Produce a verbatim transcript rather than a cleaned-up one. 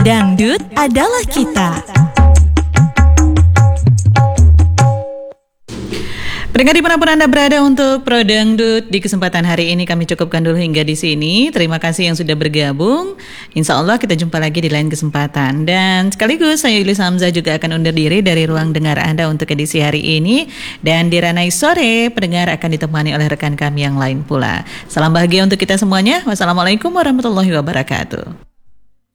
Dangdut adalah kita. Pendengar dimanapun Anda berada, untuk Pro Dangdut di kesempatan hari ini kami cukupkan dulu hingga di sini. Terima kasih yang sudah bergabung. Insya Allah kita jumpa lagi di lain kesempatan. Dan sekaligus saya Yulis Hamzah juga akan undur diri dari ruang dengar Anda untuk edisi hari ini. Dan di Ranai Sore, pendengar akan ditemani oleh rekan kami yang lain pula. Salam bahagia untuk kita semuanya. Wassalamualaikum warahmatullahi wabarakatuh.